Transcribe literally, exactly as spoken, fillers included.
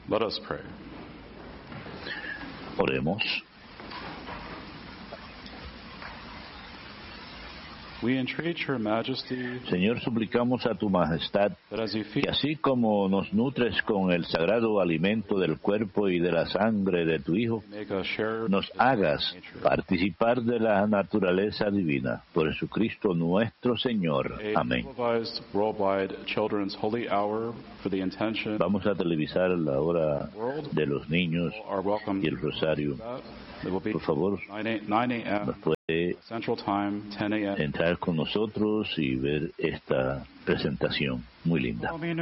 Let us pray. Oremos. We entreat your majesty, Señor, suplicamos a tu majestad that as you feed que así como nos nutres con el sagrado alimento del cuerpo y de la sangre de tu Hijo, make us share nos hagas participar de la naturaleza divina. Por Jesucristo nuestro Señor. a Amén. televised worldwide children's holy hour for the intention Vamos a televisar la hora world. de los niños Are welcome y el rosario. It will be Por favor, nine a.m. nos puede Central Time, ten a.m. entrar con nosotros y ver esta presentación muy linda.